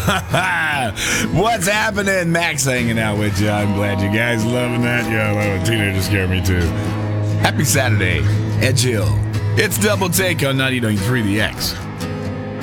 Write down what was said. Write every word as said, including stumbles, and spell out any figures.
What's happening? Max hanging out with you. I'm glad you guys loving that. Yeah, I love it. Teenagers scare me too. Happy Saturday, Edge Hill. It's Double Take on ninety point three The X.